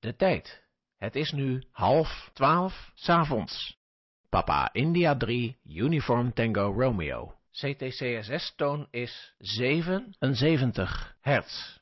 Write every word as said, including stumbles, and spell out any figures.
De tijd. Het is nu half twaalf 's avonds. Papa India drie Uniform Tango Romeo. C T C S S-toon is zevenenzeventig hertz.